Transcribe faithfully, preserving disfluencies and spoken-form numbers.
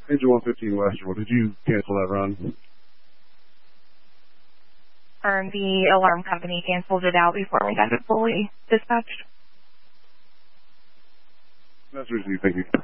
Angel one fifteen Western, did you cancel that run? Um, the alarm company canceled it out before we got it fully dispatched. That's what you think you